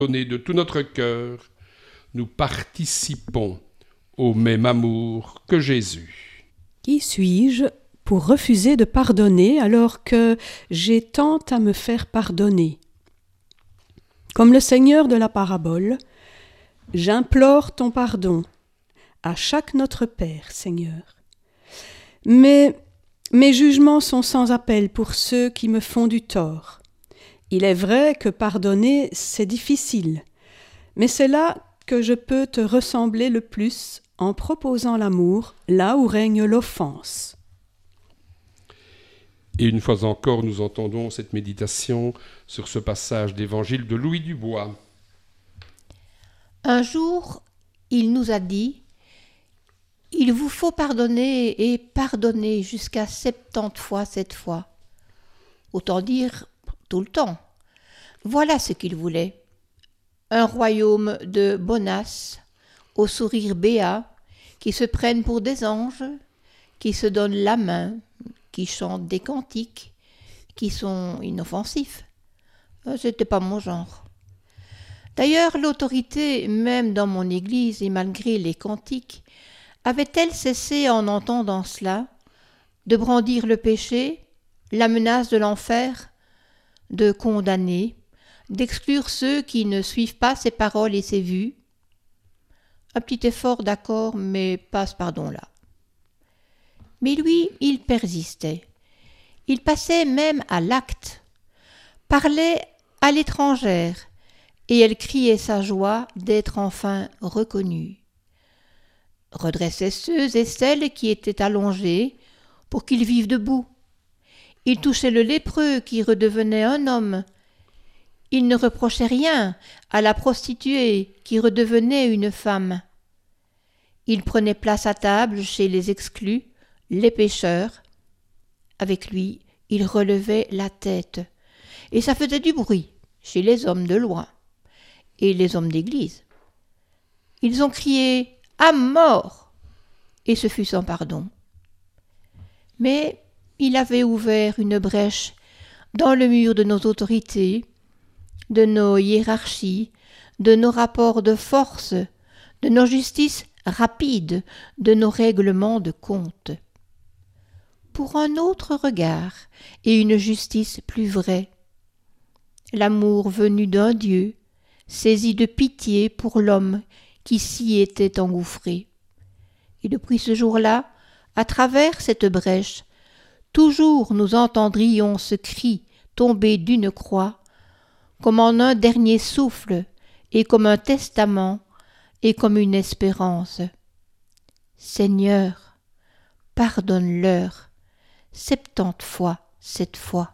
donné de tout notre cœur, nous participons au même amour que Jésus. Qui suis-je pour refuser de pardonner alors que j'ai tant à me faire pardonner ? Comme le Seigneur de la parabole, j'implore ton pardon à chaque Notre Père, Seigneur. Mais mes jugements sont sans appel pour ceux qui me font du tort. Il est vrai que pardonner, c'est difficile, mais c'est là que je peux te ressembler le plus en proposant l'amour là où règne l'offense. Et une fois encore, nous entendons cette méditation sur ce passage d'Évangile de Louis Dubois. Un jour, il nous a dit « Il vous faut pardonner et pardonner jusqu'à 70 fois 7 fois. » Autant dire tout le temps. Voilà ce qu'il voulait. Un royaume de bonasses, au sourire béat, qui se prennent pour des anges, qui se donnent la main, qui chantent des cantiques, qui sont inoffensifs. C'était pas mon genre. D'ailleurs, l'autorité, même dans mon église et malgré les cantiques, avait-elle cessé en entendant cela, de brandir le péché, la menace de l'enfer, de condamner, d'exclure ceux qui ne suivent pas ses paroles et ses vues? Un petit effort, d'accord, mais pas ce pardon-là. Mais lui, il persistait. Il passait même à l'acte, parlait à l'étrangère, et elle criait sa joie d'être enfin reconnue. Redressait ceux et celles qui étaient allongés pour qu'ils vivent debout. Il touchait le lépreux qui redevenait un homme. Il ne reprochait rien à la prostituée qui redevenait une femme. Il prenait place à table chez les exclus, les pécheurs. Avec lui, il relevait la tête, et ça faisait du bruit chez les hommes de loi et les hommes d'église. Ils ont crié « à mort !» et ce fut sans pardon. Mais il avait ouvert une brèche dans le mur de nos autorités, de nos hiérarchies, de nos rapports de force, de nos justices rapides, de nos règlements de compte. Pour un autre regard et une justice plus vraie. L'amour venu d'un Dieu, saisi de pitié pour l'homme qui s'y était engouffré. Et depuis ce jour-là, à travers cette brèche, toujours nous entendrions ce cri tombé d'une croix, comme en un dernier souffle, et comme un testament, et comme une espérance. Seigneur, pardonne-leur 70 fois 7 fois.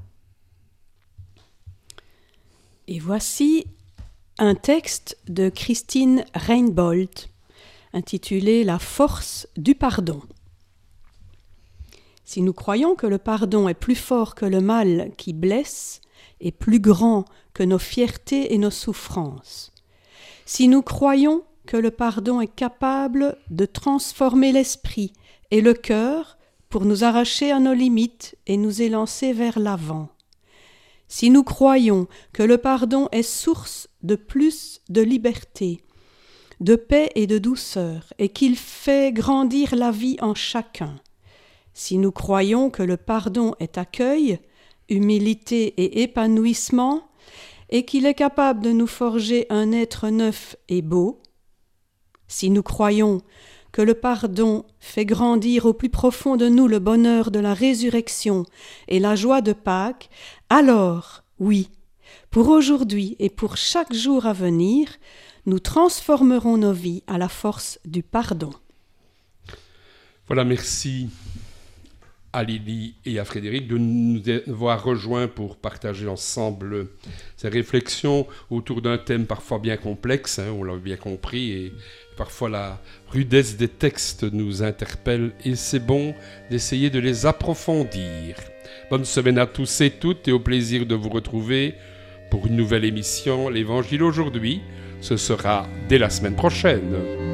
Et voici un texte de Christine Reinbold, intitulé « La force du pardon ». Si nous croyons que le pardon est plus fort que le mal qui blesse et plus grand que nos fiertés et nos souffrances, si nous croyons que le pardon est capable de transformer l'esprit et le cœur pour nous arracher à nos limites et nous élancer vers l'avant, si nous croyons que le pardon est source de plus de liberté, de paix et de douceur, et qu'il fait grandir la vie en chacun, si nous croyons que le pardon est accueil, humilité et épanouissement, et qu'il est capable de nous forger un être neuf et beau, si nous croyons que le pardon fait grandir au plus profond de nous le bonheur de la résurrection et la joie de Pâques, alors, oui, pour aujourd'hui et pour chaque jour à venir, nous transformerons nos vies à la force du pardon. Voilà, merci à Lily et à Frédéric de nous avoir rejoints pour partager ensemble ces réflexions autour d'un thème parfois bien complexe, on l'a bien compris, et parfois la rudesse des textes nous interpelle et c'est bon d'essayer de les approfondir. Bonne semaine à tous et toutes et au plaisir de vous retrouver pour une nouvelle émission, l'Évangile aujourd'hui. Ce sera dès la semaine prochaine.